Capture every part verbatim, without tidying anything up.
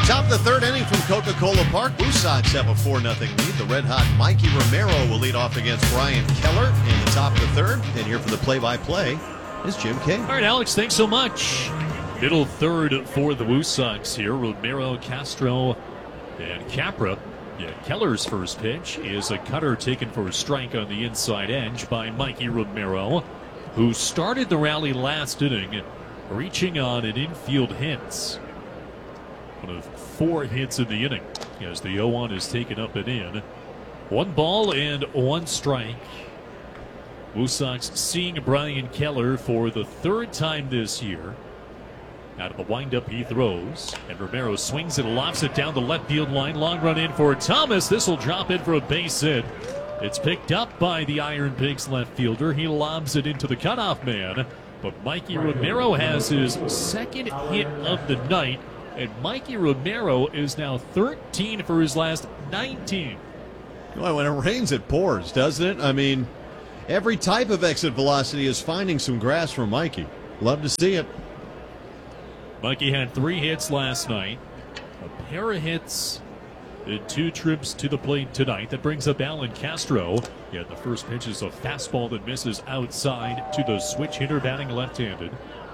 Top of the third inning from Coca-Cola Park. Blue Sox have a four nothing lead. The red-hot Mikey Romero will lead off against Brian Keller in the top of the third. And here for the play-by-play is Jim King. All right, Alex, thanks so much. Middle third for the Blue Sox here. Romero, Castro, and Capra. Yeah, Keller's first pitch is a cutter taken for a strike on the inside edge by Mikey Romero, who started the rally last inning, reaching on an infield hit. One of four hits in the inning as the oh one is taken up and in. One ball and one strike. Blue Sox seeing Brian Keller for the third time this year. Out of the windup he throws, and Romero swings it, lofts it down the left field line. Long run in for Thomas. This will drop in for a base hit. It's picked up by the Iron Pigs left fielder. He lobs it into the cutoff man. But Mikey Romero has his second hit of the night. And Mikey Romero is now thirteen for his last nineteen. Well, when it rains, it pours, doesn't it? I mean, every type of exit velocity is finding some grass for Mikey. Love to see it. Mikey had three hits last night, a pair of hits in two trips to the plate tonight. That brings up Alan Castro. Yeah, the first pitch is a fastball that misses outside to the switch hitter batting left-handed.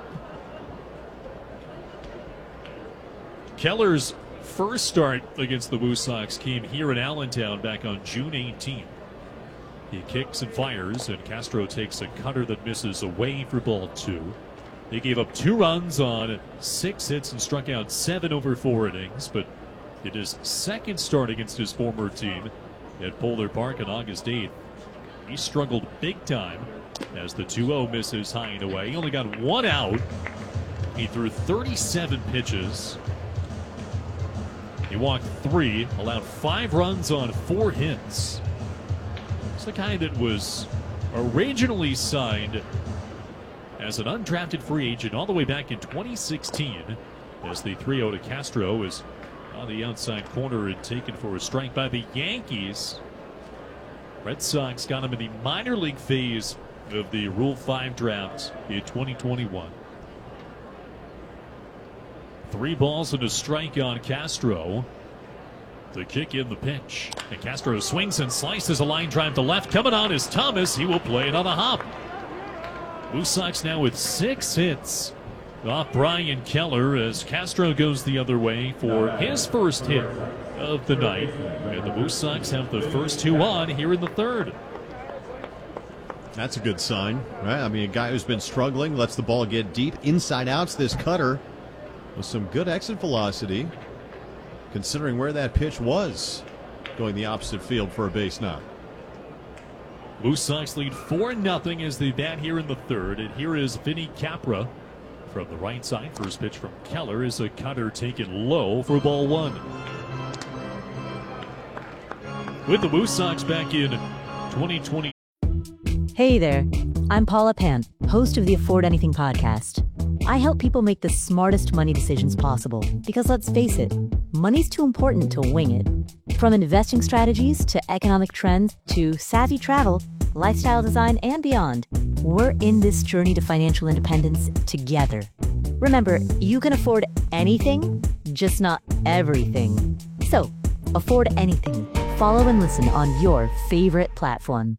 Keller's first start against the Blue Sox came here in Allentown back on June eighteenth. He kicks and fires, and Castro takes a cutter that misses away for ball two. They gave up two runs on six hits and struck out seven over four innings, but in his second start against his former team at Polar Park on August eighth, he struggled big time as the two oh misses high and away. He only got one out. He threw thirty-seven pitches. He walked three, allowed five runs on four hits. It's the guy that was originally signed as an undrafted free agent all the way back in twenty sixteen, as the three oh to Castro is on the outside corner and taken for a strike by the Yankees. Red Sox got him in the minor league phase of the Rule five draft in twenty twenty-one. Three balls and a strike on Castro. The kick in the pitch. And Castro swings and slices a line drive to left. Coming on is Thomas. He will play it on a hop. Blue Sox now with six hits off Brian Keller as Castro goes the other way for his first hit of the night. And the Blue Sox have the first two on here in the third. That's a good sign, right? I mean, a guy who's been struggling lets the ball get deep. Inside outs, this cutter with some good exit velocity, considering where that pitch was, going the opposite field for a base knock. Blue Sox lead four nothing as they bat here in the third. And here is Vinny Capra from the right side. First pitch from Keller is a cutter taken low for ball one. With the Blue Sox back in twenty twenty. Hey there, I'm Paula Pant, host of the Afford Anything podcast. I help people make the smartest money decisions possible because, let's face it, money's too important to wing it. From investing strategies to economic trends to savvy travel, lifestyle design, and beyond, we're in this journey to financial independence together. Remember, you can afford anything, just not everything. So, afford anything. Follow and listen on your favorite platform.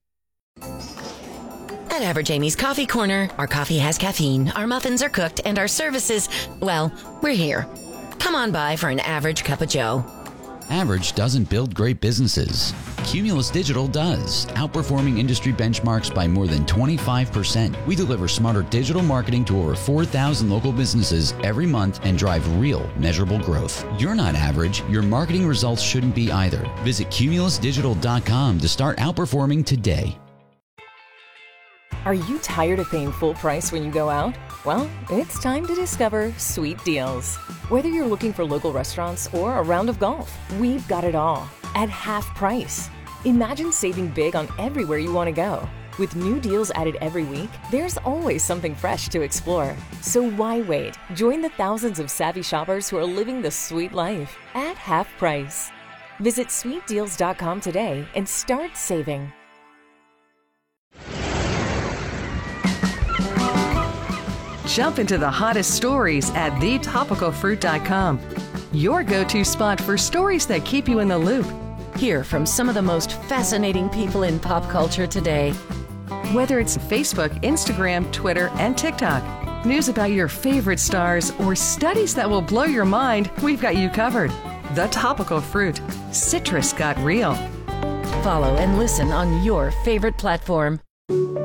At Average Amy's Coffee Corner, our coffee has caffeine, our muffins are cooked, and our services, well, we're here. Come on by for an average cup of joe. Average doesn't build great businesses. Cumulus Digital does, outperforming industry benchmarks by more than twenty-five percent. We deliver smarter digital marketing to over four thousand local businesses every month and drive real, measurable growth. You're not average. Your marketing results shouldn't be either. Visit cumulus digital dot com to start outperforming today. Are you tired of paying full price when you go out? Well, it's time to discover Sweet Deals. Whether you're looking for local restaurants or a round of golf, we've got it all at half price. Imagine saving big on everywhere you want to go. With new deals added every week, there's always something fresh to explore. So why wait? Join the thousands of savvy shoppers who are living the sweet life at half price. Visit sweet deals dot com today and start saving. Jump into the hottest stories at the topical fruit dot com. your go-to spot for stories that keep you in the loop. Hear from some of the most fascinating people in pop culture today. Whether it's Facebook, Instagram, Twitter, and TikTok, news about your favorite stars, or studies that will blow your mind, we've got you covered. The Topical Fruit. Citrus got real. Follow and listen on your favorite platform.